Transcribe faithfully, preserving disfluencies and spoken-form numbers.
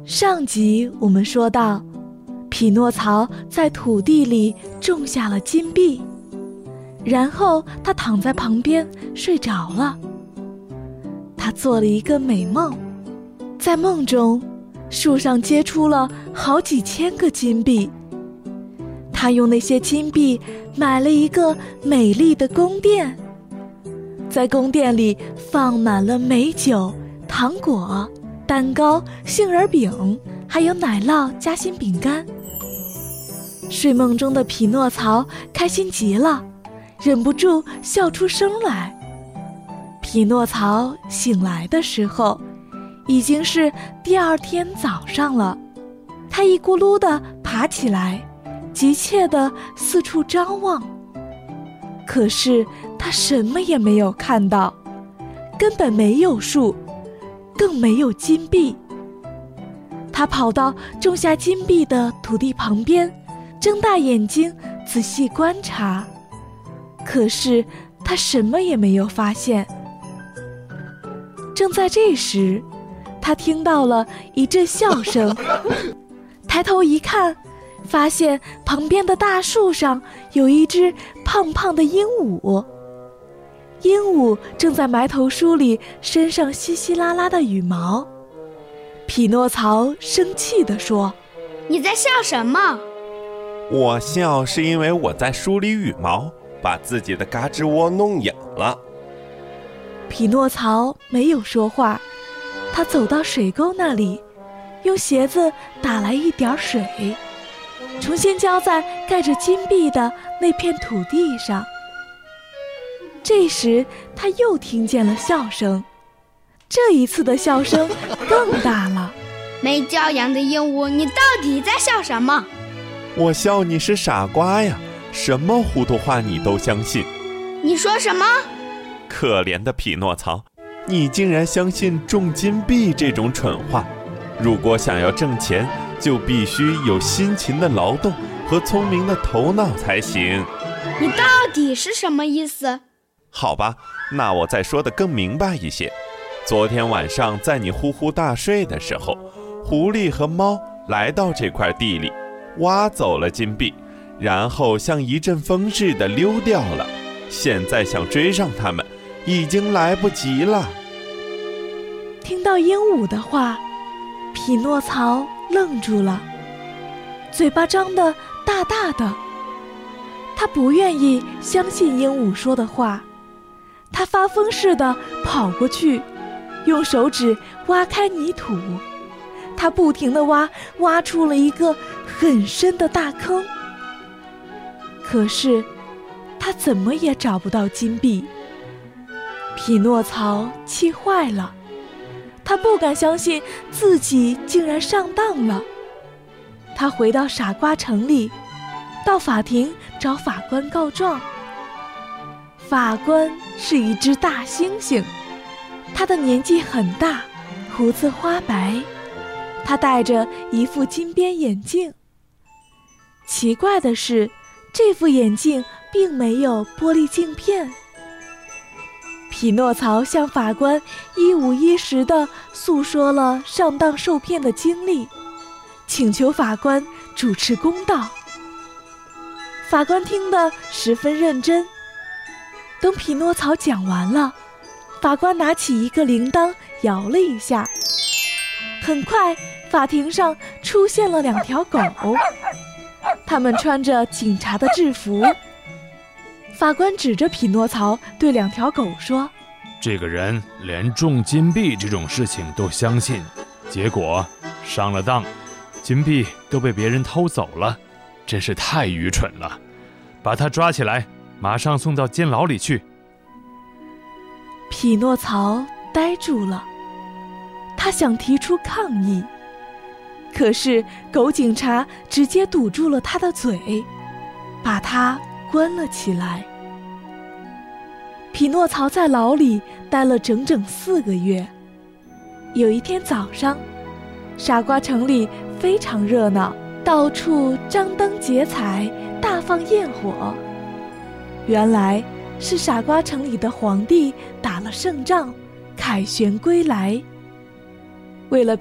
上集我们说到，匹诺曹在土地里种下了金币，然后他躺在旁边睡着了。他做了一个美梦，在梦中，树上结出了好几千个金币。他用那些金币买了一个美丽的宫殿，在宫殿里放满了美酒、糖果、蛋糕、杏仁饼，还有奶酪夹心饼干。睡梦中的匹诺曹开心极了，忍不住笑出声来。匹诺曹醒来的时候，已经是第二天早上了。他一咕噜地爬起来，急切地四处张望。可是他什么也没有看到，根本没有树，更没有金币。他跑到种下金币的土地旁边，睁大眼睛仔细观察，可是他什么也没有发现。正在这时，他听到了一阵笑声，抬头一看，发现旁边的大树上有一只胖胖的鹦鹉。鹦鹉正在埋头梳理身上稀稀拉拉的羽毛。匹诺曹生气地说：“ 你在笑什么？”“ 我笑是因为我在梳理羽毛，把自己的嘎吱窝弄痒了。” 匹诺曹没有说话，他走到水沟那里，用鞋子打来一点水，重新浇在盖着金币的那片土地上。这时他又听见了笑声，这一次的笑声更大了。 “没教养的鹦鹉，你到底在笑什么？”“ 我笑你是傻瓜呀，什么糊涂话你都相信。”“ 你说什么？”“ 可怜的匹诺曹，你竟然相信种金币这种蠢话。如果想要挣钱，就必须有辛勤的劳动和聪明的头脑才行。”“ 你到底是什么意思？”“ 好吧，那我再说得更明白一些。昨天晚上在你呼呼大睡的时候，狐狸和猫来到这块地里，挖走了金币，然后像一阵风似的溜掉了。现在想追上他们，已经来不及了。” 听到鹦鹉的话，匹诺曹愣住了，嘴巴张得大大的。他不愿意相信鹦鹉说的话，他发疯似的跑过去，用手指挖开泥土。他不停地挖，挖出了一个很深的大坑。可是他怎么也找不到金币。匹诺曹气坏了，他不敢相信自己竟然上当了。他回到傻瓜城里，到法庭找法官告状。法官是一只大猩猩，他的年纪很大，胡子花白，他戴着一副金边眼镜。奇怪的是，这副眼镜并没有玻璃镜片。匹诺曹向法官一五一十地诉说了上当受骗的经历，请求法官主持公道。法官听得十分认真。等匹诺曹讲完了，法官拿起一个铃铛摇了一下，很快法庭上出现了两条狗，他们穿着警察的制服。法官指着匹诺曹对两条狗说：“ 这个人连种金币这种事情都相信，结果上了当，金币都被别人偷走了，真是太愚蠢了。把他抓起来，马上送到监牢里去。” 匹诺曹呆住了，他想提出抗议，可是狗警察直接堵住了他的嘴，把他关了起来。匹诺曹在牢里待了整整四个月。有一天早上，傻瓜城里非常热闹，到处张灯结彩，大放焰火。原来是傻瓜城里的皇帝打了胜仗，凯旋归来。为了